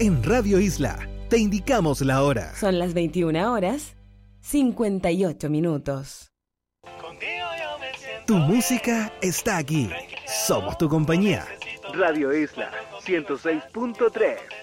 En Radio Isla te indicamos la hora. Son las 21 horas, 58 minutos. Tu música está aquí. Somos tu compañía. Radio Isla 106.3.